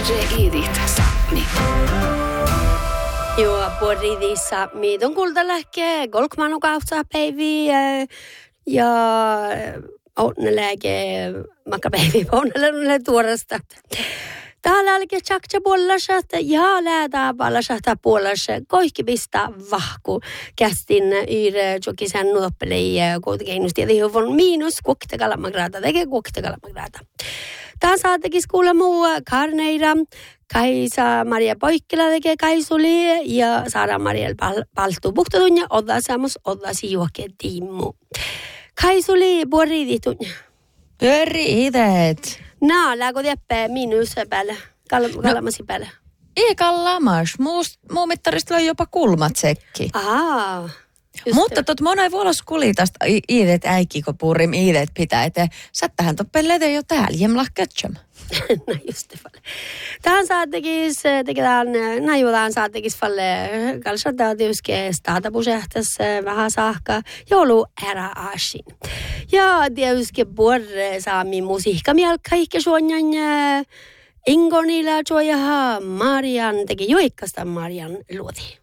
Idit Sapmi. Joo, Idit Sapmi. Tuon kulta lähtee golkmanu kautta päiviä ja onnelääke makkapäiviä onnelääke tuorasta. Täällä alkoi tjakja puolasat ja läätää palasat puolassa. Kaikki pistää vahku. Kästin yhden jokisen nuoppelei kuitenkin tiedä hyvon miinus kuoktekalamagrata. Tekee kuoktekalamagrata. Tämä saatekis kuulla muu Karneira. Kaisa Maria Poikkila tekee Kaisuli ja Saara Mariel paltuu puhtatunja. Oddasi juoke tiimmu. Kaisuli puoriiditunja. Pyöriidet. Lääkö teppää miinus päällä, kalamasi päällä? Ei kallamas. Muu mittarista on jopa kulmatsekki. Mutta tot monai vuolos kulitasta iidet äikiko puurim iidet pitää, että sättähän toppeleet jo täällä jemlah kötsöm. No just det. Tähän saatekis, näjutaan saatekis falle kalsata tietysti staatapusähtäs vähän saakka joulu ära aasin. Ja tietysti puolre saami musiikkamielkka ehkä suonjan Ingonilla joja Marian teki joikkasta Marian luoti.